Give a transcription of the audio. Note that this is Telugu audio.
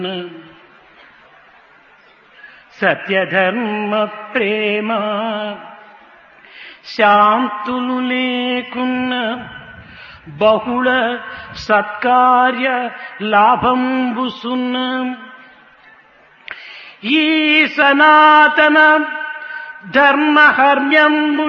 సత్యధర్మ ప్రేమ శాంతులు లేకున్న బహుళ సత్కార్య లాభంబుసున్న ఈ సనాతన ధర్మహర్మ్యంబు